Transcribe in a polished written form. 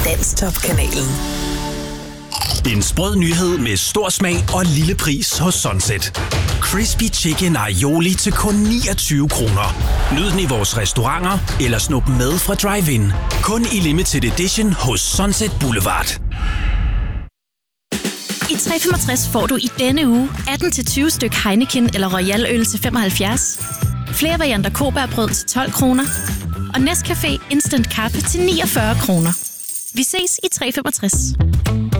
Danstop-kanalen. En sprød nyhed med stor smag og lille pris hos Sunset. Crispy Chicken Aioli til kun 29 kroner. Nyd den i vores restauranter eller snup med fra drive-in. Kun i limited edition hos Sunset Boulevard. I 365 får du i denne uge 18-20 styk Heineken eller Royal øl til 75. Flere varianter Kobærbrød til 12 kroner. Og Nescafé Instant Kaffe til 49 kroner. Vi ses i 365.